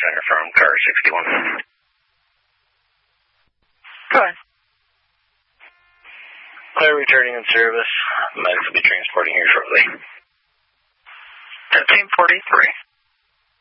Center from car 61. Go ahead. Clear returning in service. Medics will be transporting here shortly. 1543.